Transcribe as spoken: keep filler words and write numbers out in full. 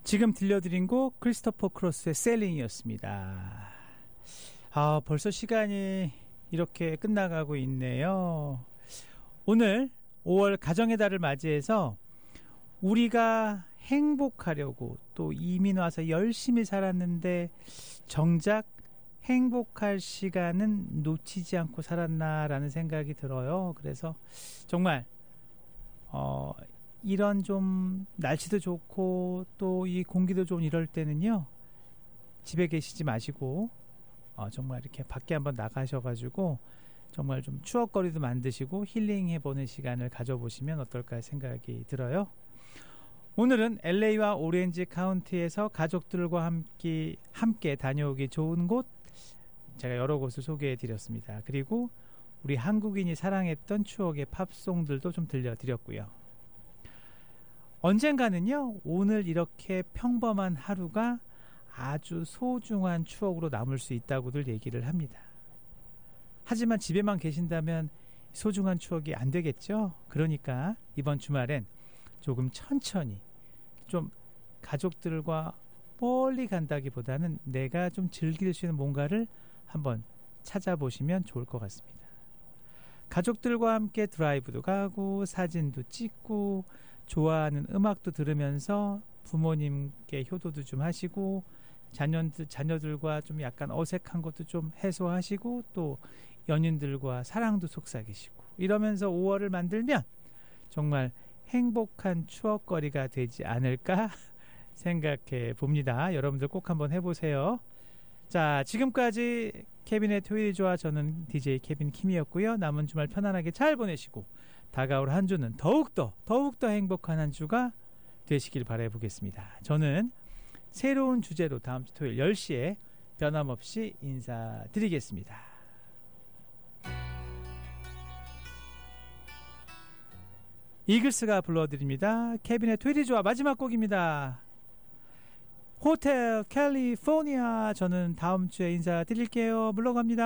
지금 들려드린 곡 크리스토퍼 크로스의 셀링이었습니다. 아, 벌써 시간이 이렇게 끝나가고 있네요. 오늘 오월 가정의 달을 맞이해서 우리가 행복하려고 또 이민 와서 열심히 살았는데 정작 행복할 시간은 놓치지 않고 살았나라는 생각이 들어요. 그래서 정말 어, 이런 좀 날씨도 좋고 또 이 공기도 좀 이럴 때는요, 집에 계시지 마시고 어, 정말 이렇게 밖에 한번 나가셔가지고 정말 좀 추억거리도 만드시고 힐링해보는 시간을 가져보시면 어떨까 생각이 들어요. 오늘은 엘에이와 오렌지 카운티에서 가족들과 함께, 함께 다녀오기 좋은 곳, 제가 여러 곳을 소개해드렸습니다. 그리고 우리 한국인이 사랑했던 추억의 팝송들도 좀 들려드렸고요. 언젠가는요, 오늘 이렇게 평범한 하루가 아주 소중한 추억으로 남을 수 있다고들 얘기를 합니다. 하지만 집에만 계신다면 소중한 추억이 안 되겠죠? 그러니까 이번 주말엔 조금 천천히 좀 가족들과 멀리 간다기보다는 내가 좀 즐길 수 있는 뭔가를 한번 찾아보시면 좋을 것 같습니다. 가족들과 함께 드라이브도 가고 사진도 찍고 좋아하는 음악도 들으면서 부모님께 효도도 좀 하시고 자녀들, 자녀들과 좀 약간 어색한 것도 좀 해소하시고 또 연인들과 사랑도 속삭이시고 이러면서 오월을 만들면 정말 행복한 추억거리가 되지 않을까 생각해 봅니다. 여러분들 꼭 한번 해보세요. 자, 지금까지 케빈의 토요일 좋아, 저는 디제이 케빈 킴이었고요. 남은 주말 편안하게 잘 보내시고 다가올 한 주는 더욱더 더욱더 행복한 한 주가 되시길 바라보겠습니다. 저는 새로운 주제로 다음 주 토요일 열 시에 변함없이 인사드리겠습니다. 이글스가 불러드립니다. 케빈의 토요일 좋아 마지막 곡입니다. 호텔 캘리포니아. 저는 다음 주에 인사드릴게요. 물러갑니다.